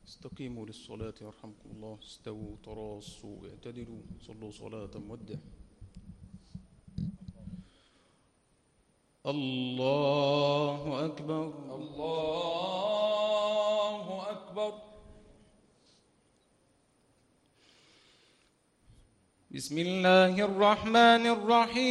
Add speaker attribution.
Speaker 1: استقيموا للصلاة يرحمكم الله. استووا تراصوا اعتدلوا صلوا صلاة مودع. الله أكبر.
Speaker 2: الله أكبر.
Speaker 1: بسم الله الرحمن الرحيم.